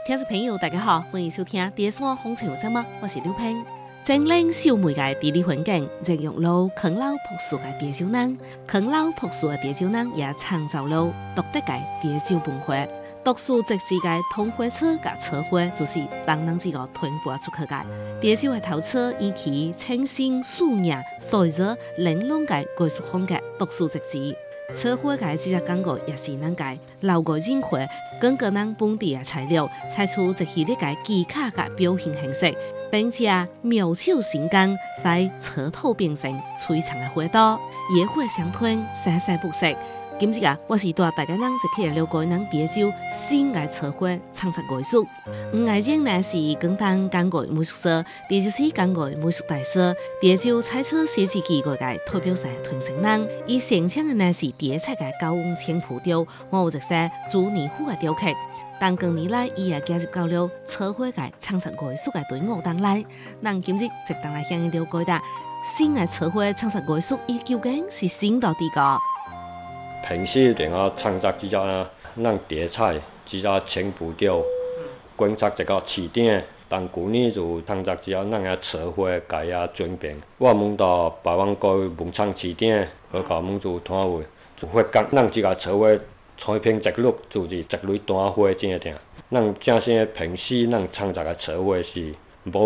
听众朋友，大家好，欢迎收听《第三风潮》节目，我是刘平。整理小梅嘅地理环境，日用路啃老朴素嘅地酒人，啃老朴素嘅地酒人也创造了独特嘅地酒文化。独树直枝嘅通花车甲车花，就是人人这个传播出去嘅。地酒嘅头车以其清新素雅、细致玲珑嘅艺术风格独树直枝。车花嘅制作工具也是能嘅留个印花，根据咱本地嘅材料，采出一系列嘅技巧嘅表现形式，并且妙手神工，使车头变成璀璨嘅花朵，野花相吞，色彩不色。今日我是带大家人一起来了解咱地酒新嘅车花创作艺术。外景呢是广东工艺美术社，地就是工艺美术大师。地酒采取设计技艺嘅代表性传承人，伊擅长嘅呢是地菜嘅高温青葡雕，我有一些朱泥虎嘅雕刻。但近年来，伊也加入到了车花嘅创作艺术嘅队伍当中。咱今日就当来向伊了解下新嘅车花创作艺术，伊究竟是新到底个？ 平时定我创作即个咱地菜，即个青葡雕，观察一个市顶。但旧年就创作即个咱个车花界啊转变。我问到台湾各文创市顶，去甲问就摊位，就发觉咱即个车花彩屏一路就是一蕊单花正听。咱正式平时咱创作个车花是